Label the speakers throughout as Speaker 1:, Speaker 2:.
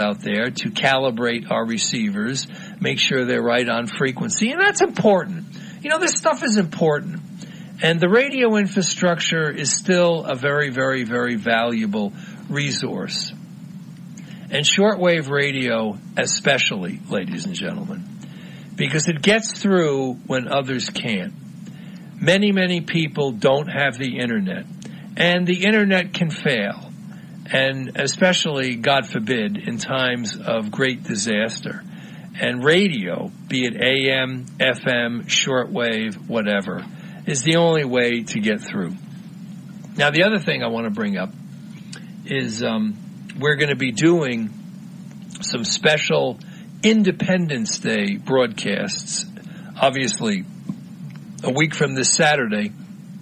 Speaker 1: out there to calibrate our receivers, make sure they're right on frequency, and that's important. This stuff is important. And the radio infrastructure is still a very, very, very valuable resource. And shortwave radio especially, ladies and gentlemen, because it gets through when others can't. Many, many people don't have the internet, and the internet can fail. And especially, God forbid, in times of great disaster. And radio, be it AM, FM, shortwave, whatever, is the only way to get through. Now, the other thing I want to bring up is we're going to be doing some special Independence Day broadcasts, obviously, a week from this Saturday,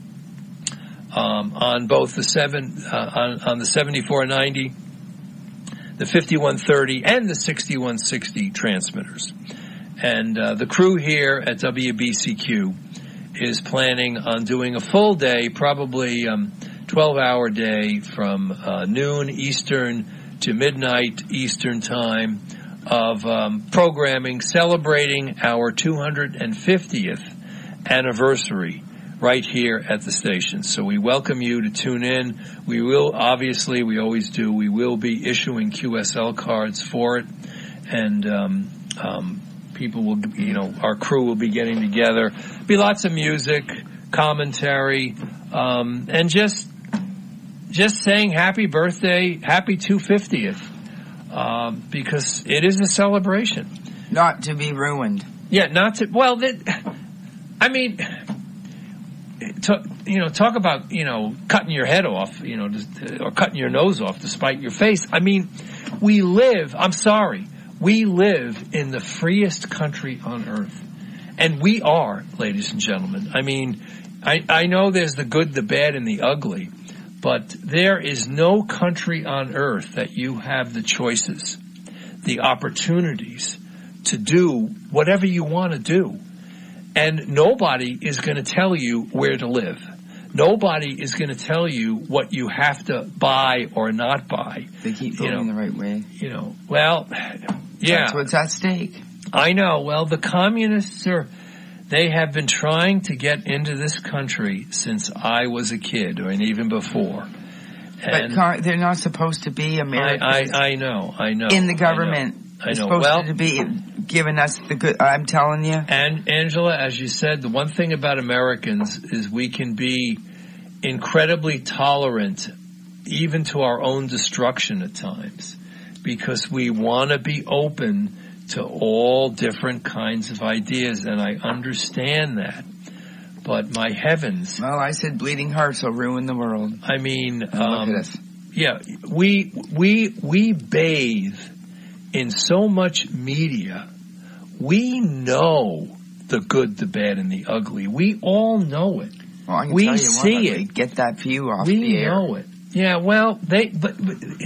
Speaker 1: on both the on the 7490, the 5130, and the 6160 transmitters. And the crew here at WBCQ is planning on doing a full day, probably 12-hour day from noon Eastern to midnight Eastern time of programming celebrating our 250th anniversary right here at the station. So we welcome you to tune in. We will, obviously, we always do, we will be issuing QSL cards for it. And people will, our crew will be getting together. Be lots of music, commentary, and just saying happy birthday, happy 250th, because it is a celebration.
Speaker 2: Not to be ruined.
Speaker 1: Yeah, not to, well, talk about, cutting your head off, or cutting your nose off to spite your face. I mean, we live in the freest country on earth. And we are, ladies and gentlemen. I mean, I know there's the good, the bad, and the ugly, but there is no country on earth that you have the choices, the opportunities to do whatever you want to do. And nobody is going to tell you where to live. Nobody is going to tell you what you have to buy or not buy.
Speaker 2: They keep going the right way.
Speaker 1: Well, yeah.
Speaker 2: That's what's at stake.
Speaker 1: I know. Well, the communists they have been trying to get into this country since I was a kid, and even before. And
Speaker 2: but they're not supposed to be Americans.
Speaker 1: I know.
Speaker 2: In the government.
Speaker 1: I know.
Speaker 2: They're supposed to be giving us the good, I'm telling you.
Speaker 1: And Angela, as you said, the one thing about Americans is we can be incredibly tolerant, even to our own destruction at times, because we want to be open to all different kinds of ideas, and I understand that. But my heavens.
Speaker 2: Well, I said bleeding hearts will ruin the world.
Speaker 1: I mean,
Speaker 2: look at us.
Speaker 1: Yeah, we bathe in so much media. We know the good, the bad, and the ugly. We all know it.
Speaker 2: Well, I can
Speaker 1: we
Speaker 2: tell you
Speaker 1: see
Speaker 2: it. Get that view off
Speaker 1: we
Speaker 2: the air.
Speaker 1: know it. Yeah, well, they have
Speaker 2: free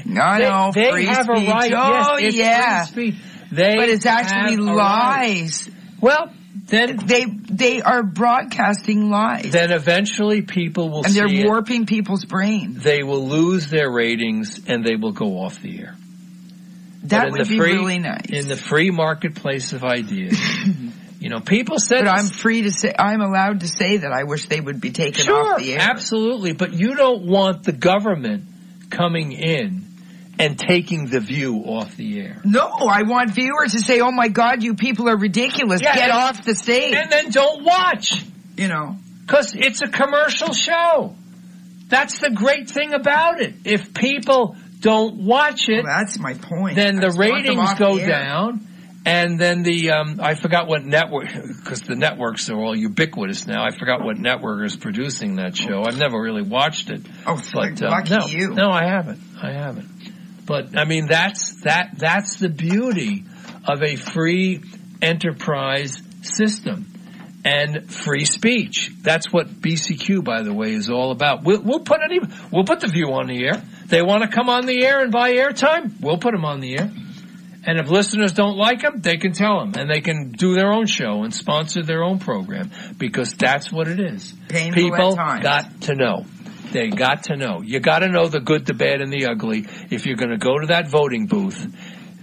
Speaker 1: a
Speaker 2: speech.
Speaker 1: right.
Speaker 2: Oh,
Speaker 1: yes, it's
Speaker 2: yeah.
Speaker 1: free speech. But
Speaker 2: it's actually lies.
Speaker 1: Right. Well, then
Speaker 2: they are broadcasting lies.
Speaker 1: Then eventually people will
Speaker 2: and
Speaker 1: see
Speaker 2: they're warping people's brains.
Speaker 1: They will lose their ratings and they will go off the air.
Speaker 2: That would be really nice.
Speaker 1: In the free marketplace of ideas. People said...
Speaker 2: But I'm allowed to say that I wish they would be taken off the air.
Speaker 1: Sure, absolutely. But you don't want the government coming in and taking the view off the air.
Speaker 2: No, I want viewers to say, oh my God, you people are ridiculous. Yeah, get off the stage.
Speaker 1: And then don't watch. Because it's a commercial show. That's the great thing about it. If people don't watch it...
Speaker 2: Well, that's my point.
Speaker 1: Then the ratings go down. And then I forgot what network, because the networks are all ubiquitous now. I forgot what network is producing that show. I've never really watched it.
Speaker 2: Oh, but, lucky you.
Speaker 1: No, I haven't. But, I mean, that's the beauty of a free enterprise system and free speech. That's what BCQ, by the way, is all about. We'll put the View on the air. They want to come on the air and buy airtime? We'll put them on the air. And if listeners don't like them, they can tell them. And they can do their own show and sponsor their own program. Because that's what it is.
Speaker 2: Painful
Speaker 1: People
Speaker 2: at times.
Speaker 1: got to know. They got to know. You got to know the good, the bad, and the ugly. If you're going to go to that voting booth,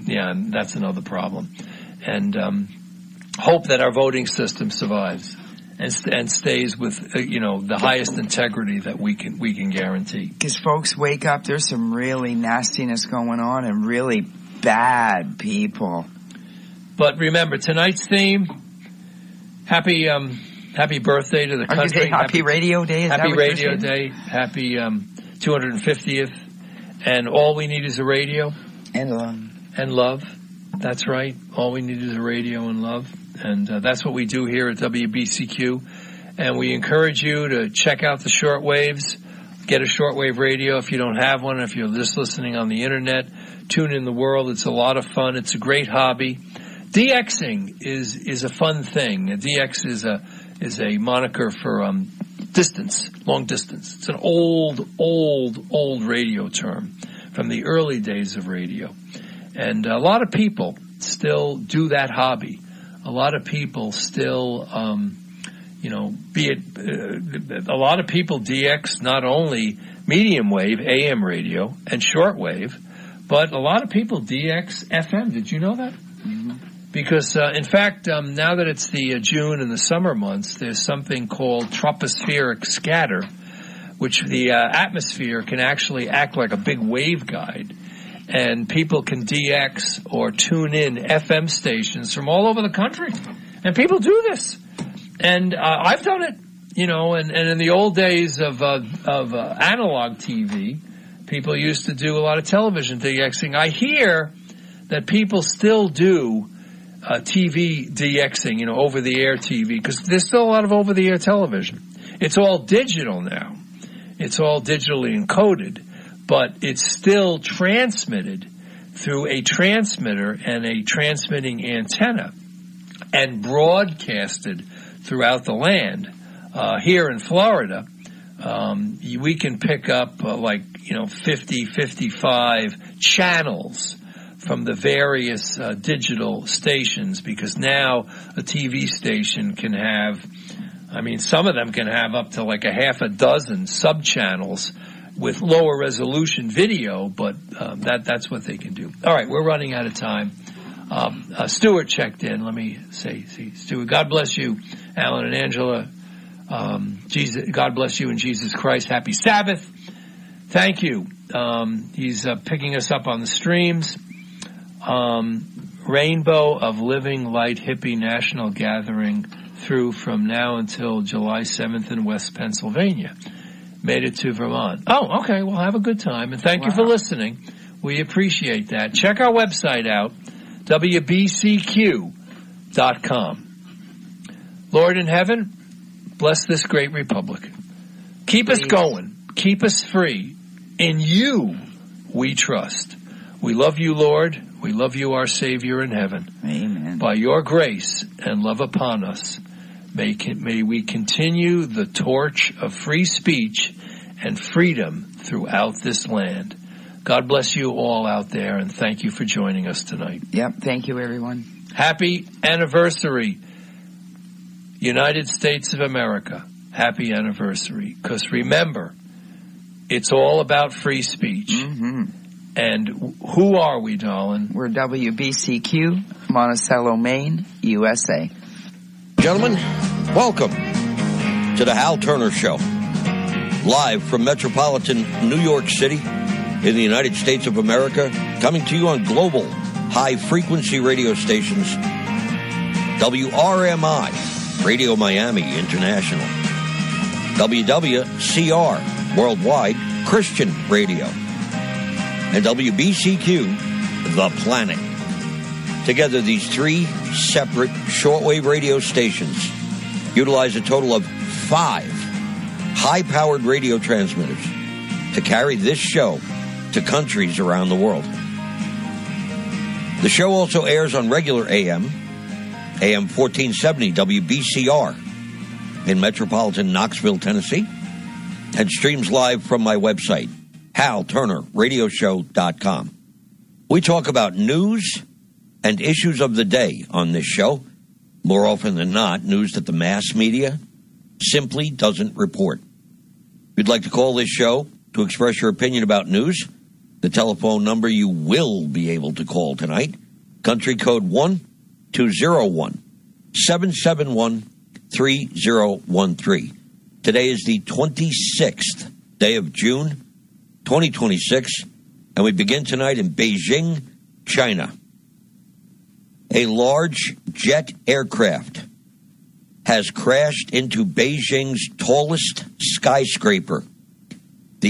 Speaker 1: Yeah, and that's another problem. And hope that our voting system survives and stays with the highest integrity that we can guarantee.
Speaker 2: Because folks, wake up! There's some really nastiness going on and really bad people.
Speaker 1: But remember tonight's theme. Happy birthday to the country.
Speaker 2: Happy Radio Day. Is
Speaker 1: happy
Speaker 2: that what
Speaker 1: Radio
Speaker 2: you're saying?
Speaker 1: Day. Happy 250th. And all we need is a radio.
Speaker 2: And love.
Speaker 1: And love. That's right. All we need is a radio and love. And that's what we do here at WBCQ. And we encourage you to check out the shortwaves. Get a shortwave radio if you don't have one. If you're just listening on the Internet, tune in the world. It's a lot of fun. It's a great hobby. DXing is a fun thing. DX is a moniker for distance, long distance. It's an old radio term from the early days of radio. And a lot of people still do that hobby. A lot of people still, a lot of people DX not only medium wave, AM radio, and short wave, but a lot of people DX FM. Did you know that? Mm-hmm. Because, in fact, now that it's the June and the summer months, there's something called tropospheric scatter, which the atmosphere can actually act like a big waveguide. And people can DX or tune in FM stations from all over the country. And people do this. And I've done it, and in the old days of analog TV, people used to do a lot of television DXing. I hear that people still do TV DXing, over-the-air TV, because there's still a lot of over-the-air television. It's all digital now. It's all digitally encoded, but it's still transmitted through a transmitter and a transmitting antenna and broadcasted throughout the land. Here in Florida, we can pick up 50, 55 channels from the various digital stations, because now a TV station can have, some of them can have up to like a half a dozen sub-channels with lower resolution video, but that's what they can do. All right, we're running out of time. Stuart checked in. Let me see, Stuart, God bless you, Alan and Angela. God bless you in Jesus Christ. Happy Sabbath. Thank you. He's picking us up on the streams. Rainbow of Living Light Hippie National Gathering through from now until July 7th in West Pennsylvania. Made it to Vermont. Oh, okay. Well, have a good time. And thank you for listening. We appreciate that. Check our website out, WBCQ.com. Lord in heaven, bless this great republic. Keep us going. Keep us free. In you we trust. We love you, Lord. We love you, our Savior in heaven.
Speaker 2: Amen.
Speaker 1: By your grace and love upon us, may we continue the torch of free speech and freedom throughout this land. God bless you all out there, and thank you for joining us tonight.
Speaker 2: Yep, thank you, everyone.
Speaker 1: Happy anniversary, United States of America. Happy anniversary. Because remember, it's all about free speech.
Speaker 2: Mm-hmm.
Speaker 1: And who are we, darling?
Speaker 2: We're WBCQ, Monticello, Maine, USA.
Speaker 3: Gentlemen, welcome to the Hal Turner Show. Live from metropolitan New York City in the United States of America, coming to you on global high-frequency radio stations. WRMI, Radio Miami International. WWCR, Worldwide Christian Radio. And WBCQ, The Planet. Together, these three separate shortwave radio stations utilize a total of 5 high-powered radio transmitters to carry this show to countries around the world. The show also airs on regular AM 1470 WBCR in metropolitan Knoxville, Tennessee, and streams live from my website, HalTurnerRadioshow.com. We talk about news and issues of the day on this show. More often than not, news that the mass media simply doesn't report. If you'd like to call this show to express your opinion about news, the telephone number you will be able to call tonight. Country code 1-201-771-3013. Today is the 26th day of June, 2026, and we begin tonight in Beijing, China. A large jet aircraft has crashed into Beijing's tallest skyscraper, the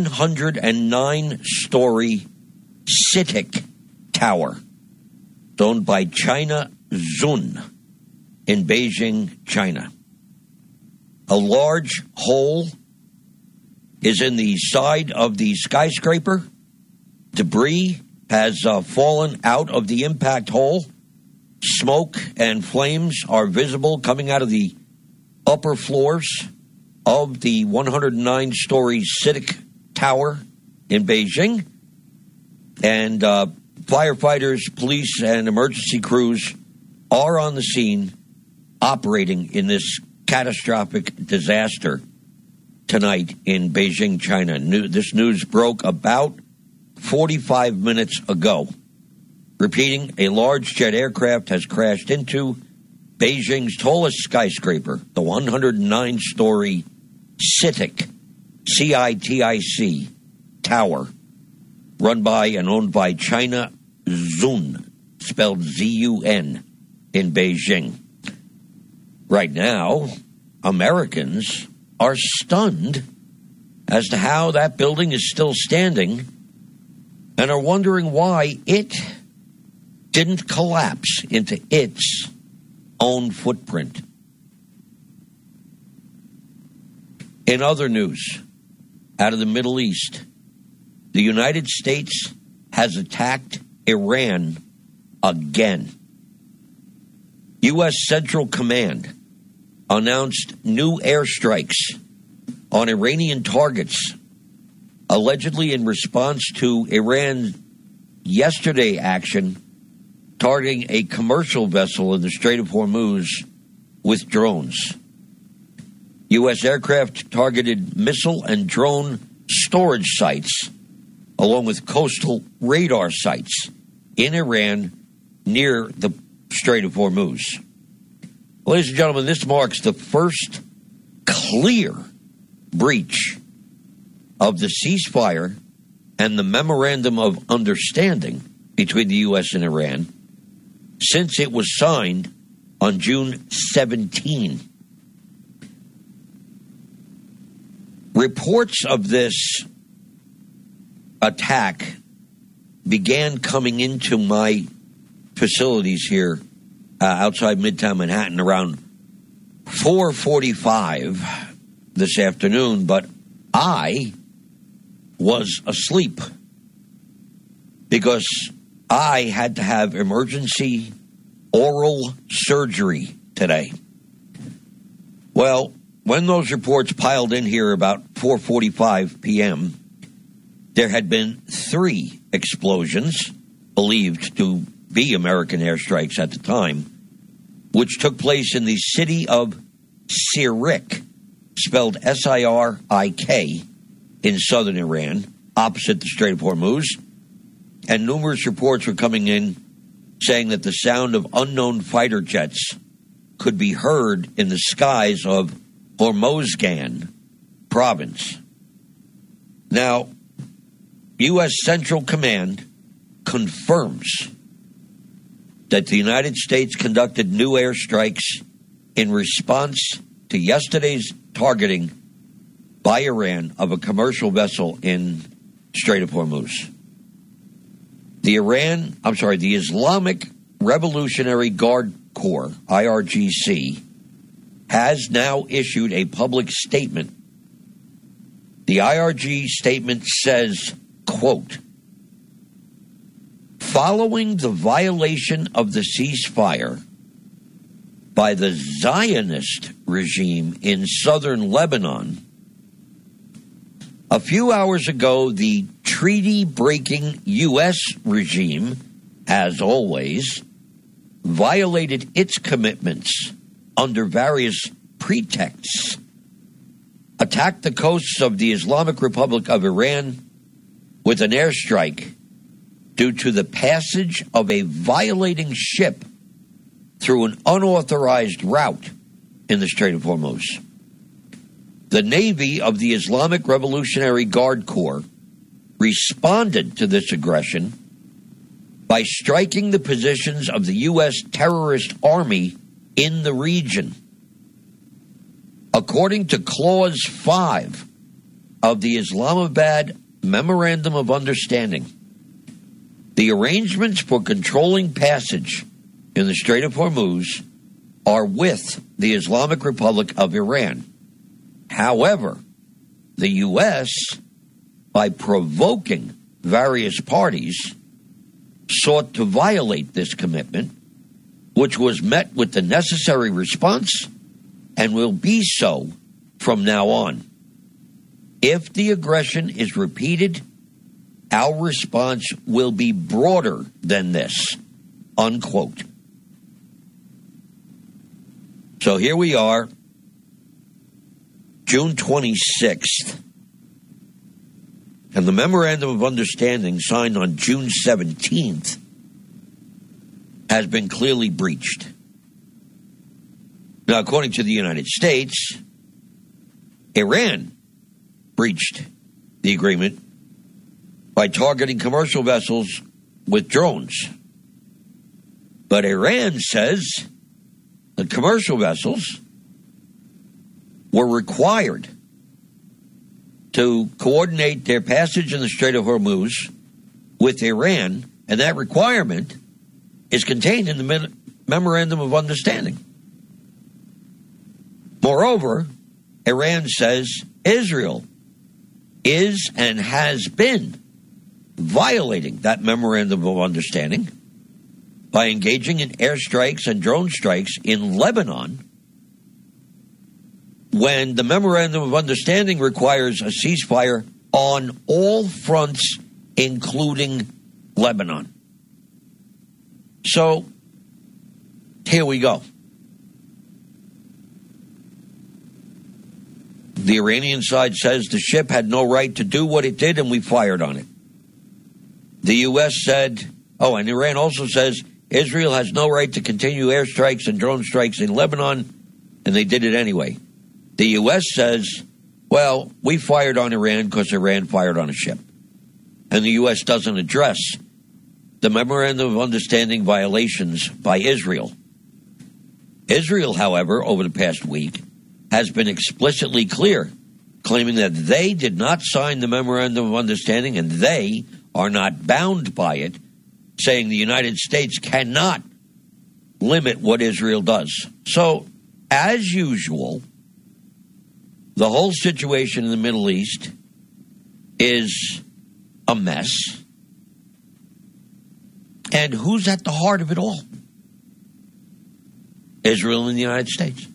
Speaker 3: 109-story CITIC Tower, owned by China Zun in Beijing, China. A large hole is in the side of the skyscraper. Debris has fallen out of the impact hole. Smoke and flames are visible coming out of the upper floors of the 109-story CITIC Tower in Beijing. And firefighters, police, and emergency crews are on the scene operating in this catastrophic disaster tonight in Beijing, China. This news broke about 45 minutes ago. Repeating, a large jet aircraft has crashed into Beijing's tallest skyscraper, the 109-story CITIC, C-I-T-I-C, tower, run by and owned by China Zun, spelled Z-U-N, in Beijing. Right now, Americans are stunned as to how that building is still standing and are wondering why it didn't collapse into its own footprint. In other news, out of the Middle East, the United States has attacked Iran again. U.S. Central Command announced new airstrikes on Iranian targets, allegedly in response to Iran's yesterday action targeting a commercial vessel in the Strait of Hormuz with drones. U.S. aircraft targeted missile and drone storage sites, along with coastal radar sites in Iran near the Strait of Hormuz. Ladies and gentlemen, this marks the first clear breach of the ceasefire and the memorandum of understanding between the U.S. and Iran since it was signed on June 17. Reports of this attack began coming into my facilities here outside Midtown Manhattan around 4:45 this afternoon, but I was asleep because I had to have emergency oral surgery today. Well, when those reports piled in here about 4:45 p.m., there had been 3 explosions, believed to be American airstrikes at the time, which took place in the city of Sirik, spelled S-I-R-I-K, in southern Iran, opposite the Strait of Hormuz. And numerous reports were coming in saying that the sound of unknown fighter jets could be heard in the skies of Hormozgan province. Now, U.S. Central Command confirms that the United States conducted new airstrikes in response to yesterday's targeting by Iran of a commercial vessel in Strait of Hormuz. The Islamic Revolutionary Guard Corps, IRGC, has now issued a public statement. The IRG statement says, quote, following the violation of the ceasefire by the Zionist regime in southern Lebanon, a few hours ago, the treaty-breaking U.S. regime, as always, violated its commitments under various pretexts, attacked the coasts of the Islamic Republic of Iran, with an airstrike due to the passage of a violating ship through an unauthorized route in the Strait of Hormuz. The Navy of the Islamic Revolutionary Guard Corps responded to this aggression by striking the positions of the U.S. terrorist army in the region. According to Clause 5 of the Islamabad Memorandum of Understanding, the arrangements for controlling passage in the Strait of Hormuz are with the Islamic Republic of Iran. However, the U.S., by provoking various parties, sought to violate this commitment, which was met with the necessary response and will be so from now on. If the aggression is repeated, our response will be broader than this, unquote. So here we are, June 26th, and the Memorandum of Understanding signed on June 17th has been clearly breached. Now, according to the United States, Iran breached the agreement by targeting commercial vessels with drones. But Iran says that commercial vessels were required to coordinate their passage in the Strait of Hormuz with Iran, and that requirement is contained in the Memorandum of Understanding. Moreover, Iran says Israel is and has been violating that Memorandum of Understanding by engaging in airstrikes and drone strikes in Lebanon when the Memorandum of Understanding requires a ceasefire on all fronts, including Lebanon. So, here we go. The Iranian side says the ship had no right to do what it did and we fired on it. The U.S. said, and Iran also says Israel has no right to continue airstrikes and drone strikes in Lebanon, and they did it anyway. The U.S. says, we fired on Iran because Iran fired on a ship. And the U.S. doesn't address the Memorandum of Understanding violations by Israel. Israel, however, over the past week, has been explicitly clear, claiming that they did not sign the Memorandum of Understanding and they are not bound by it, saying the United States cannot limit what Israel does. So, as usual, the whole situation in the Middle East is a mess. And who's at the heart of it all? Israel and the United States.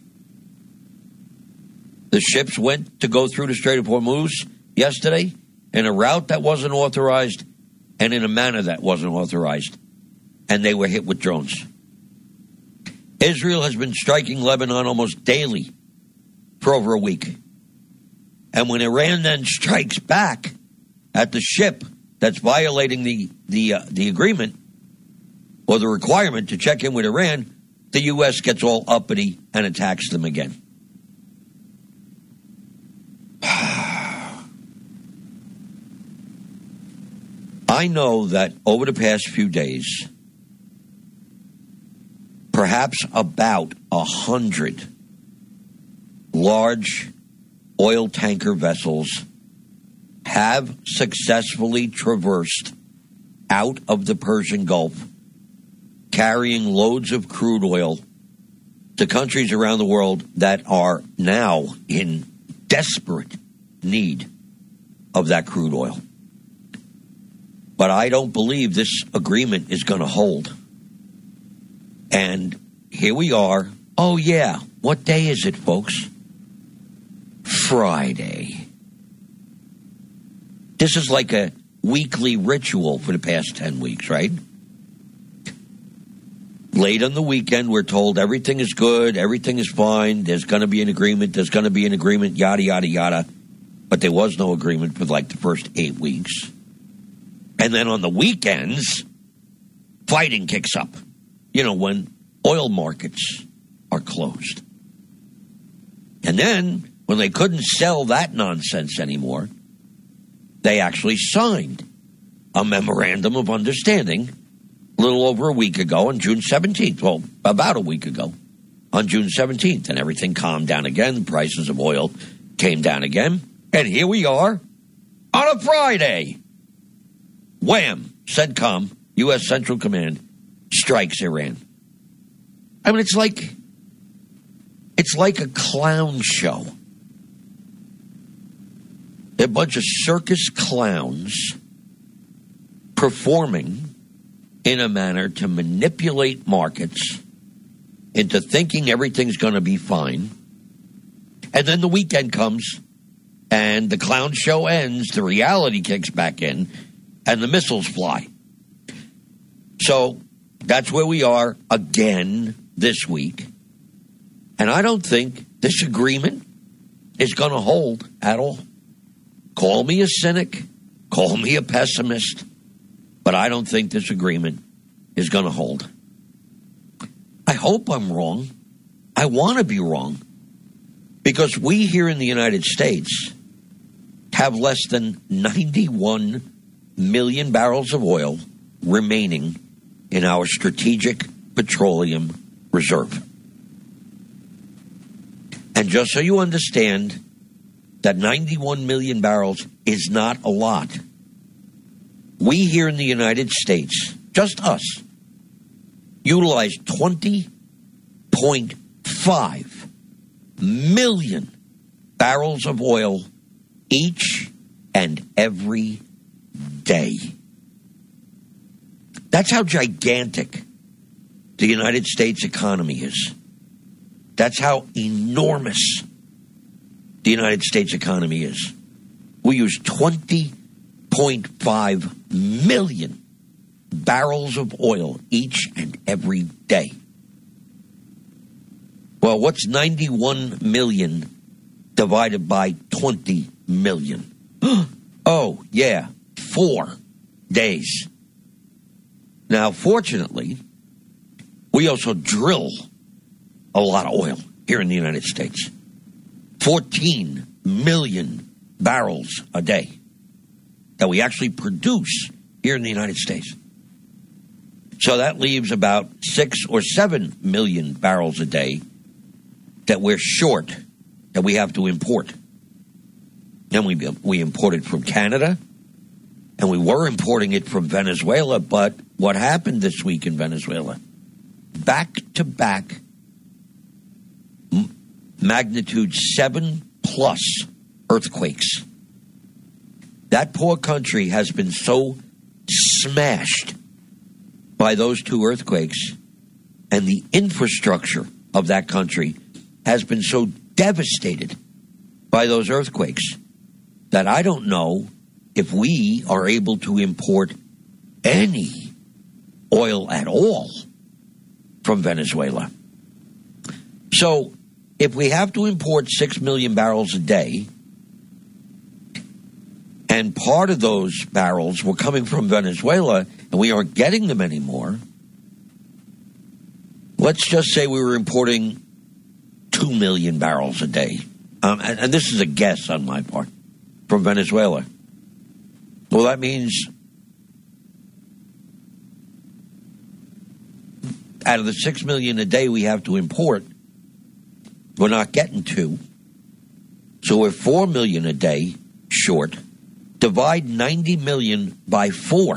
Speaker 3: The ships went to go through the Strait of Hormuz yesterday in a route that wasn't authorized and in a manner that wasn't authorized. And they were hit with drones. Israel has been striking Lebanon almost daily for over a week. And when Iran then strikes back at the ship that's violating the agreement or the requirement to check in with Iran, the U.S. gets all uppity and attacks them again. I know that over the past few days, perhaps about 100 large oil tanker vessels have successfully traversed out of the Persian Gulf, carrying loads of crude oil to countries around the world that are now in desperate need of that crude oil. But I don't believe this agreement is going to hold. And here we are. Oh, yeah. What day is it, folks? Friday. This is like a weekly ritual for the past 10 weeks, right? Late on the weekend, we're told everything is good, everything is fine, there's going to be an agreement, yada, yada, yada. But there was no agreement for like the first 8 weeks. And then on the weekends, fighting kicks up. You know, when oil markets are closed. And then, when they couldn't sell that nonsense anymore, they actually signed a memorandum of understanding a little over a week ago on June 17th. Well, about a week ago on June 17th. And everything calmed down again. The prices of oil came down again. And here we are on a Friday. Wham! CENTCOM, U.S. Central Command, strikes Iran. I mean, it's like a clown show. A bunch of circus clowns performing in a manner to manipulate markets into thinking everything's going to be fine. And then the weekend comes and the clown show ends, the reality kicks back in, and the missiles fly. So that's where we are again this week. And I don't think this agreement is going to hold at all. Call me a cynic, call me a pessimist, but I don't think this agreement is going to hold. I hope I'm wrong. I want to be wrong. Because we here in the United States have less than 91 million barrels of oil remaining in our strategic petroleum reserve. And just so you understand, that 91 million barrels is not a lot. We here in the United States, just us, utilize 20.5 million barrels of oil each and every day. That's how gigantic the United States economy is. That's how enormous the United States economy is. We use 20.5 million barrels of oil each and every day. Well, what's 91 million divided by 20 million? Oh, yeah, 4 days. Now, fortunately, we also drill a lot of oil here in the United States. 14 million barrels a day that we actually produce here in the United States. So that leaves about 6 or 7 million barrels a day that we're short, that we have to import. And we import it from Canada, and we were importing it from Venezuela, but what happened this week in Venezuela? Back-to-back magnitude 7+ earthquakes. That poor country has been so smashed by those 2 earthquakes, and the infrastructure of that country has been so devastated by those earthquakes that I don't know if we are able to import any oil at all from Venezuela. So if we have to import 6 million barrels a day, and part of those barrels were coming from Venezuela, and we aren't getting them anymore, let's just say we were importing 2 million barrels a day. And this is a guess on my part, from Venezuela. Well, that means out of the 6 million a day we have to import, we're not getting 2. So we're 4 million a day short. Divide 90 million by 4.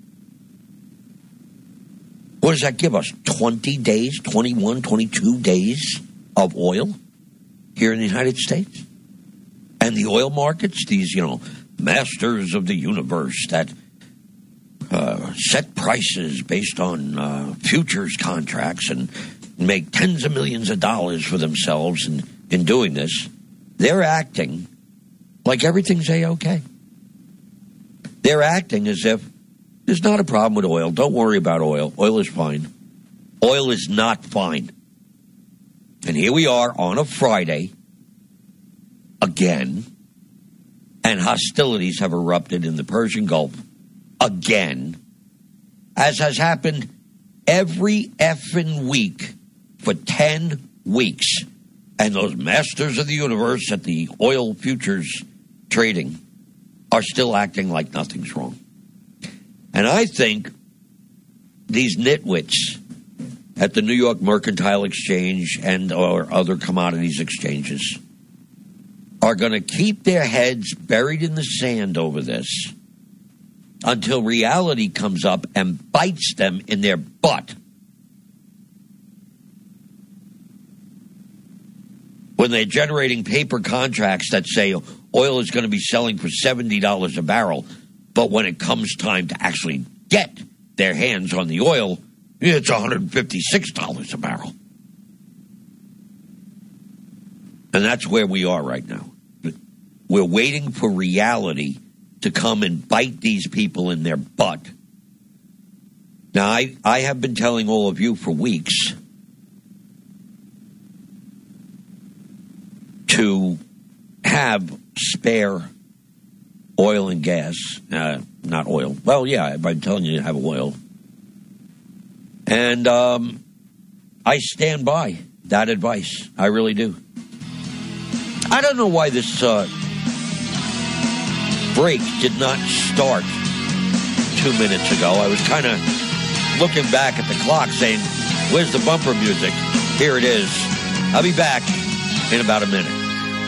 Speaker 3: What does that give us? 20 days, 21, 22 days of oil here in the United States? And the oil markets, these, masters of the universe that set prices based on futures contracts and make tens of millions of dollars for themselves in doing this, they're acting like everything's A-okay. They're acting as if there's not a problem with oil. Don't worry about oil. Oil is fine. Oil is not fine. And here we are on a Friday again, and hostilities have erupted in the Persian Gulf again, as has happened every effing week for 10 weeks. And those masters of the universe at the oil futures trading are still acting like nothing's wrong. And I think these nitwits at the New York Mercantile Exchange and or other commodities exchanges are going to keep their heads buried in the sand over this until reality comes up and bites them in their butt. When they're generating paper contracts that say oil is going to be selling for $70 a barrel, but when it comes time to actually get their hands on the oil, it's $156 a barrel. And that's where we are right now. We're waiting for reality to come and bite these people in their butt. Now, I have been telling all of you for weeks to have spare oil and gas, not oil. Well, yeah, I'm telling you to have oil. And I stand by that advice. I really do. I don't know why this break did not start 2 minutes ago. I was kind of looking back at the clock saying, where's the bumper music? Here it is. I'll be back in about a minute.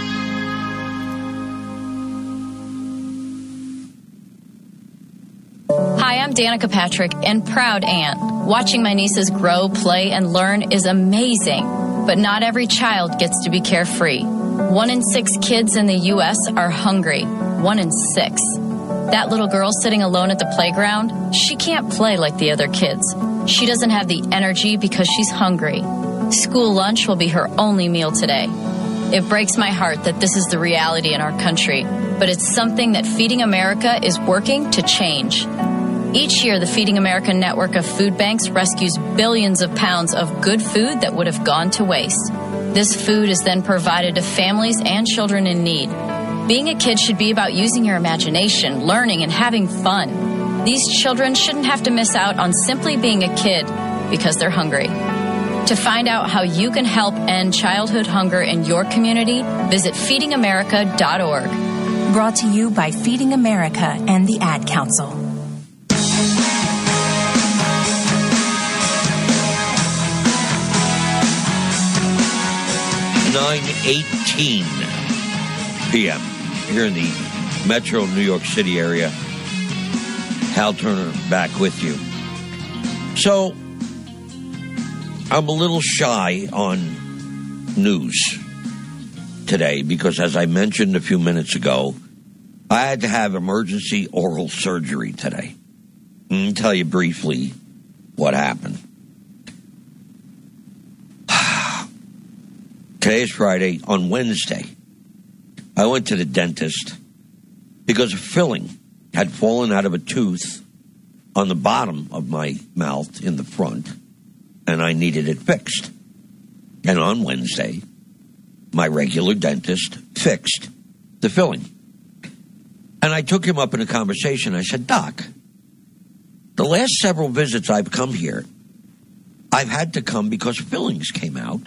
Speaker 4: Hi, I'm Danica Patrick and proud aunt. Watching my nieces grow, play, and learn is amazing, but not every child gets to be carefree. 1 in 6 kids in the U.S. are hungry. 1 in 6. That little girl sitting alone at the playground, she can't play like the other kids. She doesn't have the energy because she's hungry. School lunch will be her only meal today. It breaks my heart that this is the reality in our country, but it's something that Feeding America is working to change. Each year, the Feeding America network of food banks rescues billions of pounds of good food that would have gone to waste. This food is then provided to families and children in need. Being a kid should be about using your imagination, learning, and having fun. These children shouldn't have to miss out on simply being a kid because they're hungry. To find out how you can help end childhood hunger in your community, visit feedingamerica.org.
Speaker 5: Brought to you by Feeding America and the Ad Council.
Speaker 3: (9:18 p.m. here in the metro New York City area. Hal Turner back with you. So, I'm a little shy on news today because, as I mentioned a few minutes ago, I had to have emergency oral surgery today. I'll tell you briefly what happened. Today is Friday. On Wednesday, I went to the dentist because a filling had fallen out of a tooth on the bottom of my mouth in the front, and I needed it fixed. And on Wednesday, my regular dentist fixed the filling. And I took him up in a conversation. I said, Doc, the last several visits I've come here, I've had to come because fillings came out.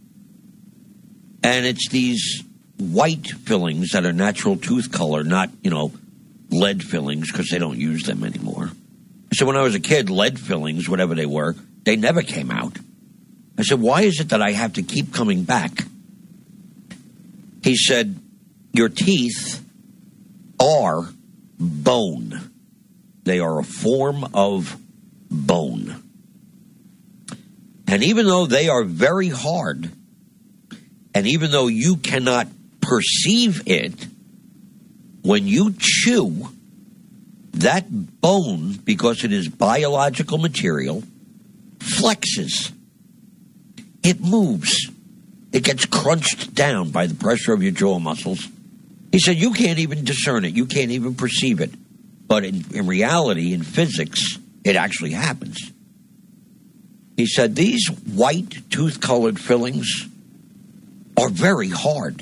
Speaker 3: And it's these white fillings that are natural tooth color, not, lead fillings, because they don't use them anymore. So when I was a kid, lead fillings, whatever they were, they never came out. I said, why is it that I have to keep coming back? He said, your teeth are bone. They are a form of bone. And even though they are very hard, and even though you cannot perceive it, when you chew, that bone, because it is biological material, flexes. It moves. It gets crunched down by the pressure of your jaw muscles. He said, you can't even discern it. You can't even perceive it. But in reality, in physics, it actually happens. He said, these white tooth-colored fillings are very hard.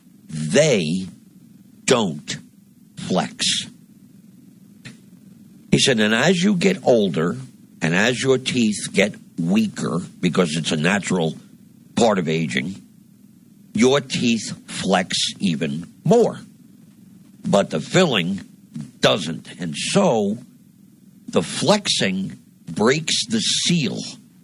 Speaker 3: They don't flex. He said, and as you get older and as your teeth get weaker, because it's a natural part of aging, your teeth flex even more. But the filling doesn't. And so the flexing breaks the seal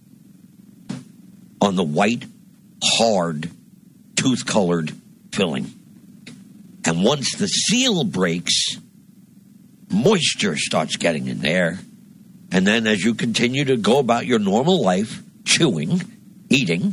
Speaker 3: on the white, hard, tooth-colored filling. And once the seal breaks, moisture starts getting in there. And then as you continue to go about your normal life, chewing, eating,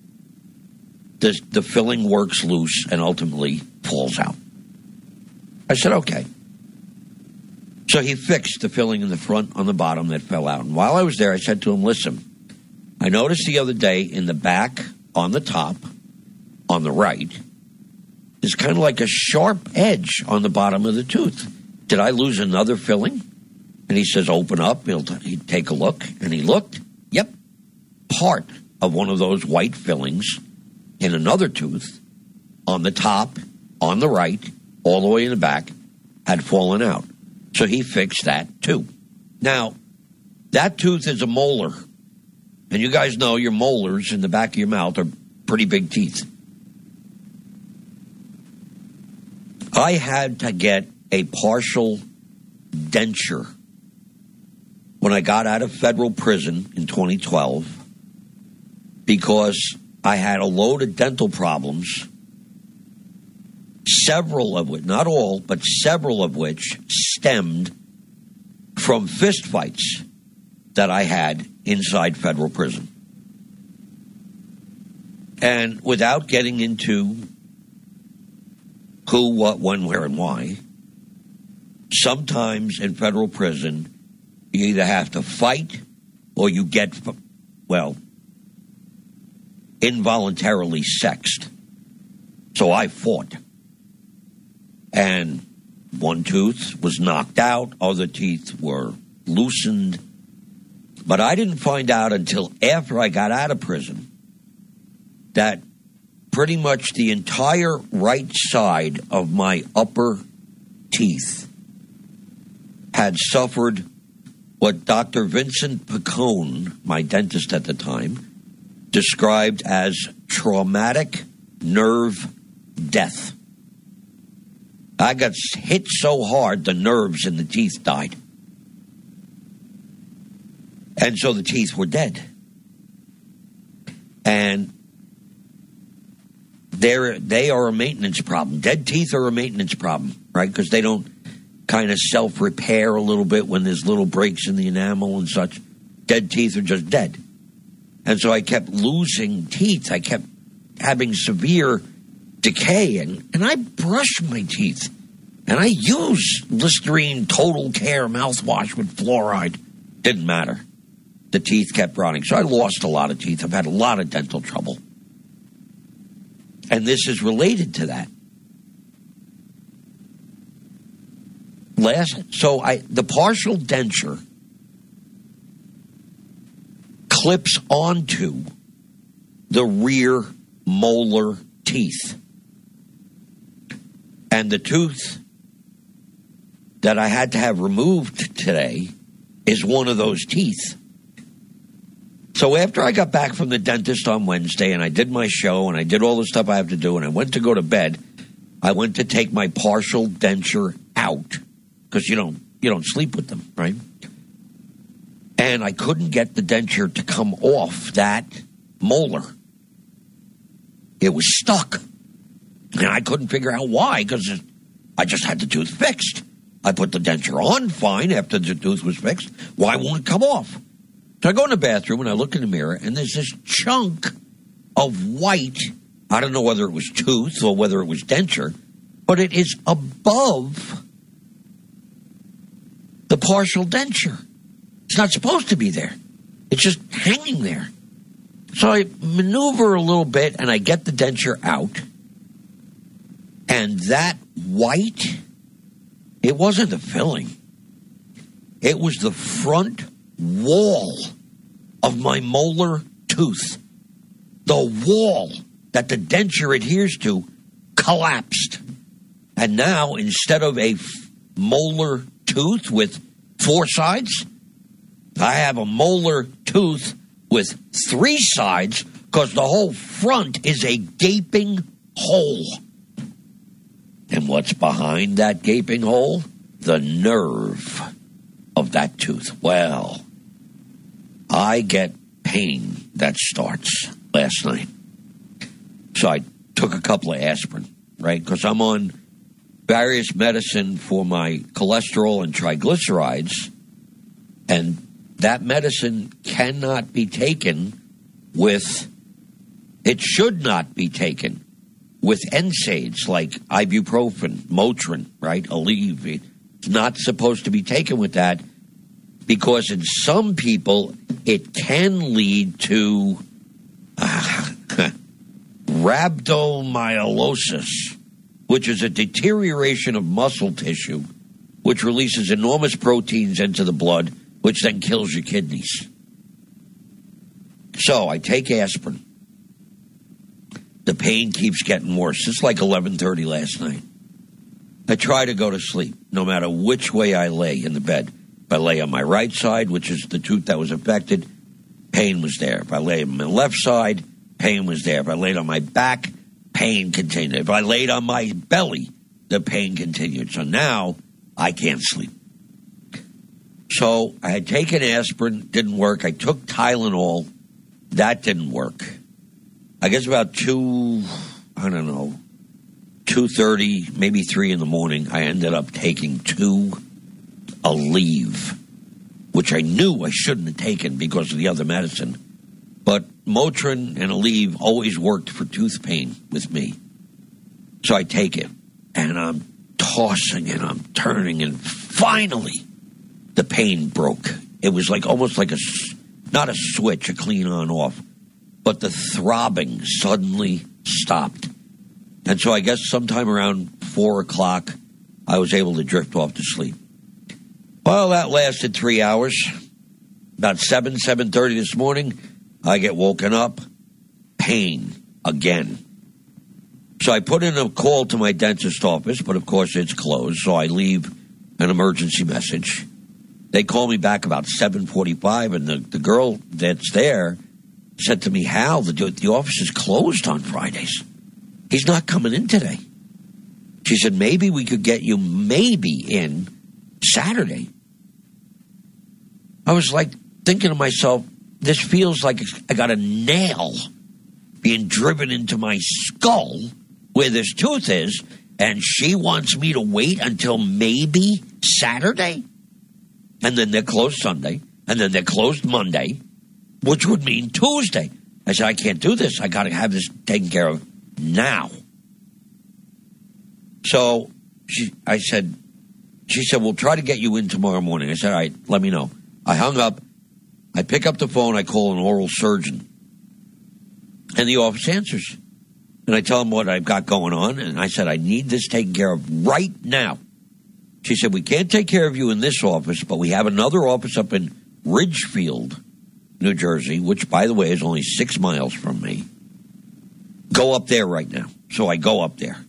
Speaker 3: the filling works loose and ultimately falls out. I said, okay. So he fixed the filling in the front on the bottom that fell out. And while I was there, I said to him, listen, I noticed the other day in the back on the top, on the right, there's kind of like a sharp edge on the bottom of the tooth. Did I lose another filling? And he says, open up. He'd take a look. And he looked. Yep. Part of one of those white fillings in another tooth on the top, on the right, all the way in the back, had fallen out. So he fixed that too. Now, that tooth is a molar. And you guys know your molars in the back of your mouth are pretty big teeth. I had to get a partial denture when I got out of federal prison in 2012 because I had a load of dental problems, several of which, not all, but several of which stemmed from fistfights that I had inside federal prison. And without getting into who, what, when, where, and why, sometimes in federal prison, you either have to fight or you get, well, involuntarily sexed. So I fought. And one tooth was knocked out, other teeth were loosened. But I didn't find out until after I got out of prison that pretty much the entire right side of my upper teeth had suffered what Dr. Vincent Picone, my dentist at the time, described as traumatic nerve death. I got hit so hard the nerves in the teeth died. And so the teeth were dead. And they are a maintenance problem. Dead teeth are a maintenance problem, right? Because they don't kind of self-repair a little bit when there's little breaks in the enamel and such. Dead teeth are just dead. And so I kept losing teeth. I kept having severe decay. And I brush my teeth. And I use Listerine Total Care mouthwash with fluoride. Didn't matter. The teeth kept rotting. So I lost a lot of teeth. I've had a lot of dental trouble. And this is related to that. The partial denture clips onto the rear molar teeth. And the tooth that I had to have removed today is one of those teeth. So after I got back from the dentist on Wednesday and I did my show and I did all the stuff I have to do and I went to go to bed, I went to take my partial denture out because you don't sleep with them, right? And I couldn't get the denture to come off that molar. It was stuck. And I couldn't figure out why because I just had the tooth fixed. I put the denture on fine after the tooth was fixed. Why won't it come off? So I go in the bathroom and I look in the mirror and there's this chunk of white. I don't know whether it was tooth or whether it was denture, but it is above the partial denture. It's not supposed to be there. It's just hanging there. So I maneuver a little bit and I get the denture out. And that white, it wasn't the filling. It was the front wall of my molar tooth. The wall that the denture adheres to collapsed. And now, instead of a molar tooth with 4 sides. I have a molar tooth with 3 sides because the whole front is a gaping hole. And what's behind that gaping hole? The nerve of that tooth. Well, I get pain that starts last night. So I took a couple of aspirin, right? Because I'm on various medicine for my cholesterol and triglycerides. And that medicine cannot be taken it should not be taken with NSAIDs like ibuprofen, Motrin, right? Aleve. It's not supposed to be taken with that because in some people it can lead to rhabdomyolysis, which is a deterioration of muscle tissue, which releases enormous proteins into the blood, which then kills your kidneys. So I take aspirin. The pain keeps getting worse. It's like 11:30 last night. I try to go to sleep, no matter which way I lay in the bed. If I lay on my right side, which is the tooth that was affected, pain was there. If I lay on my left side, pain was there. If I laid on my back, pain continued. If I laid on my belly, the pain continued. So now I can't sleep. So I had taken aspirin, didn't work. I took Tylenol, that didn't work. I guess about 2:30, maybe 3 in the morning, I ended up taking 2 Aleve, which I knew I shouldn't have taken because of the other medicine. But Motrin and Aleve always worked for tooth pain with me. So I take it, and I'm tossing and I'm turning, and finally the pain broke. It was like almost like not a switch, a clean on off, but the throbbing suddenly stopped. And so I guess sometime around 4 o'clock, I was able to drift off to sleep. Well, that lasted 3 hours. About 7:30 this morning, I get woken up, pain again. So I put in a call to my dentist office, but of course it's closed, so I leave an emergency message. They call me back about 7:45, and the girl that's there said to me, Hal, the office is closed on Fridays. He's not coming in today. She said, maybe we could get you in Saturday. I was like thinking to myself, this feels like I got a nail being driven into my skull where this tooth is, and she wants me to wait until maybe Saturday? And then they're closed Sunday, and then they're closed Monday, which would mean Tuesday. I said, I can't do this. I got to have this taken care of now. So she said, we'll try to get you in tomorrow morning. I said, all right, let me know. I hung up. I pick up the phone. I call an oral surgeon. And the office answers. And I tell him what I've got going on. And I said, I need this taken care of right now. She said, we can't take care of you in this office, but we have another office up in Ridgefield, New Jersey, which, by the way, is only 6 miles from me. Go up there right now. So I go up there.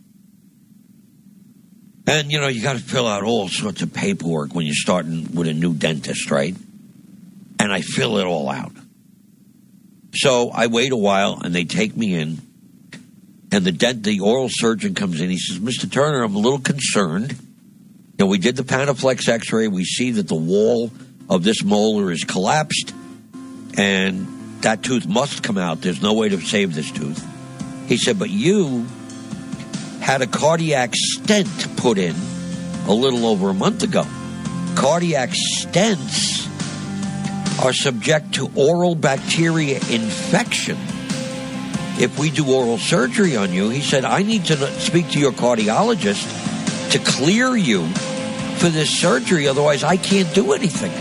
Speaker 3: And, you got to fill out all sorts of paperwork when you're starting with a new dentist, right? And I fill it all out. So I wait a while, and they take me in. And the oral surgeon comes in. He says, Mr. Turner, I'm a little concerned. We did the Panaflex x-ray. We see that the wall of this molar is collapsed, and that tooth must come out. There's no way to save this tooth. He said, but you had a cardiac stent put in a little over a month ago. Cardiac stents are subject to oral bacteria infection. If we do oral surgery on you, he said, I need to speak to your cardiologist to clear you for this surgery, otherwise I can't do anything.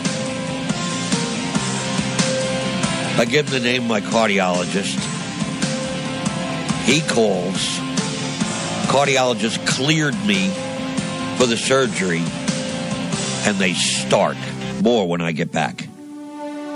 Speaker 3: I give him the name of my cardiologist. He calls. Cardiologist cleared me for the surgery, and they start. More when I get back.